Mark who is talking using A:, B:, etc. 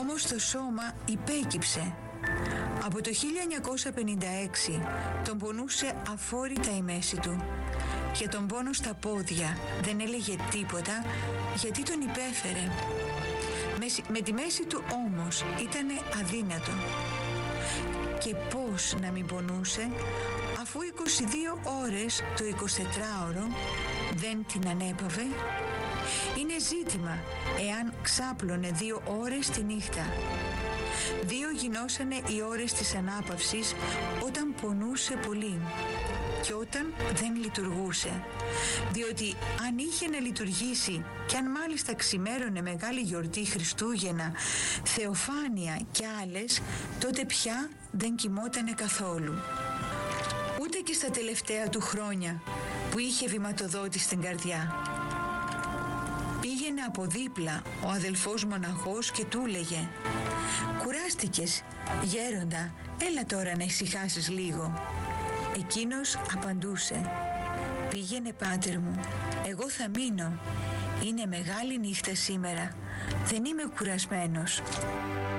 A: Όμως το σώμα υπέκυψε. Από το 1956 τον πονούσε αφόρητα η μέση του και τον πόνο στα πόδια δεν έλεγε τίποτα γιατί τον υπέφερε. Με τη μέση του όμως ήτανε αδύνατο. Και πώς να μην πονούσε αφού 22 ώρες το 24ωρο δεν την ανέπαβε. Είναι ζήτημα εάν ξάπλωνε 2 ώρες τη νύχτα. 2 γινώσανε οι ώρες της ανάπαυσης όταν πονούσε πολύ και όταν δεν λειτουργούσε, διότι αν είχε να λειτουργήσει και αν μάλιστα ξημέρωνε Μεγάλη Γιορτή, Χριστούγεννα, Θεοφάνεια και άλλες, τότε πια δεν κοιμότανε καθόλου. Ούτε και στα τελευταία του χρόνια που είχε βηματοδότη στην καρδιά. Πήγαινε από δίπλα ο αδελφός μοναχός και του έλεγε «Κουράστηκες, γέροντα, έλα τώρα να ησυχάσεις λίγο». Εκείνος απαντούσε «Πήγαινε, πάτερ μου, εγώ θα μείνω. Είναι μεγάλη νύχτα σήμερα, δεν είμαι κουρασμένος».